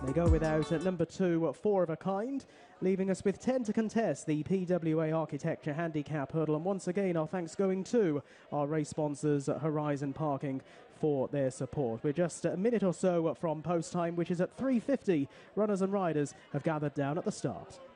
They go without number 2, 4 of a kind, leaving us with 10 to contest the PWA Architecture Handicap Hurdle. And once again, our thanks going to our race sponsors at Horizon Parking for their support. We're just a minute or so from post time, which is at 3:50. Runners and riders have gathered down at the start.